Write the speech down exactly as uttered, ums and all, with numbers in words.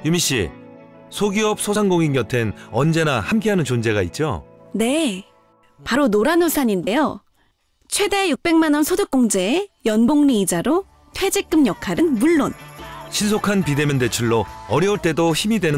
유미 씨, 소기업 소상공인 곁엔 언제나 함께하는 존재가 있죠? 네, 바로 노란우산인데요. 최대 육백만 원 소득공제에 연복리 이자로 퇴직금 역할은 물론 신속한 비대면 대출로 어려울 때도 힘이 되는